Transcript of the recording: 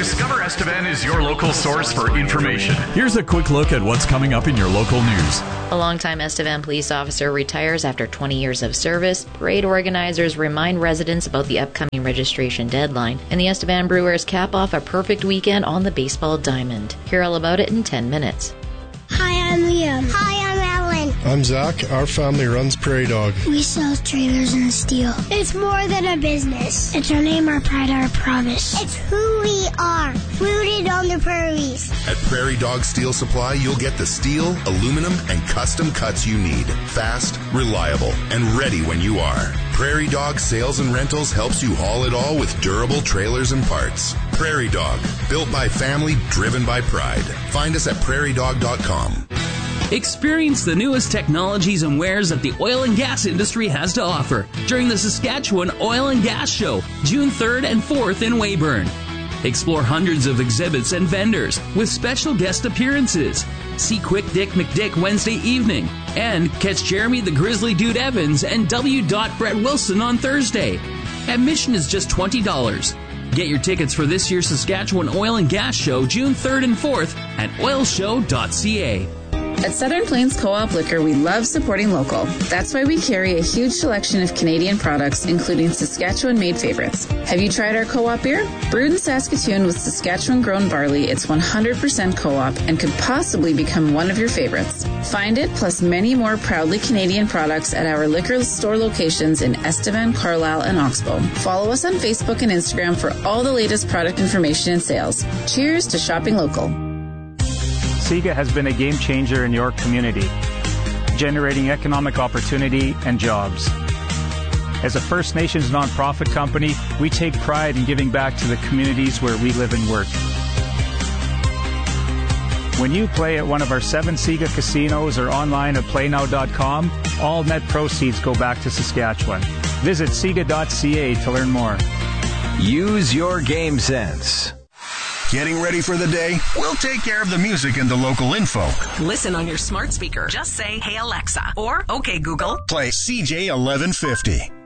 Discover Estevan is your local source for information. Here's a quick look at what's coming up in your local news. A longtime Estevan police officer retires after 20 years of service. Parade organizers remind residents about the upcoming registration deadline. And the Estevan Brewers cap off a perfect weekend on the baseball diamond. Hear all about it in 10 minutes. Hi, I'm Liam. Hi, I'm Ellen. I'm Zach. Our family runs Prairie Dog. We sell trailers and steel. It's more than a business. It's our name, our pride, our promise. It's who we are, rooted on the prairies. At Prairie Dog Steel Supply, you'll get the steel, aluminum, and custom cuts you need. Fast, reliable, and ready when you are. Prairie Dog Sales and Rentals helps you haul it all with durable trailers and parts. Prairie Dog, built by family, driven by pride. Find us at prairiedog.com. Experience the newest technologies and wares that the oil and gas industry has to offer during the Saskatchewan Oil and Gas Show, June 3rd and 4th in Weyburn. Explore hundreds of exhibits and vendors with special guest appearances. See Quick Dick McDick Wednesday evening and catch Jeremy the Grizzly Dude Evans and W. Brett Wilson on Thursday. Admission is just $20. Get your tickets for this year's Saskatchewan Oil and Gas Show, June 3rd and 4th at oilshow.ca. At Southern Plains Co-op Liquor, we love supporting local. That's why we carry a huge selection of Canadian products, including Saskatchewan-made favorites. Have you tried our co-op beer? Brewed in Saskatoon with Saskatchewan-grown barley, it's 100% co-op and could possibly become one of your favorites. Find it, plus many more proudly Canadian products at our liquor store locations in Estevan, Carlisle, and Oxbow. Follow us on Facebook and Instagram for all the latest product information and sales. Cheers to shopping local. SIGA has been a game changer in your community, generating economic opportunity and jobs. As a First Nations nonprofit company, we take pride in giving back to the communities where we live and work. When you play at one of our 7 SIGA casinos or online at playnow.com, all net proceeds go back to Saskatchewan. Visit SIGA.ca to learn more. Use your game sense. Getting ready for the day? We'll take care of the music and the local info. Listen on your smart speaker. Just say, "Hey Alexa," or "Okay Google." Play CJ 1150.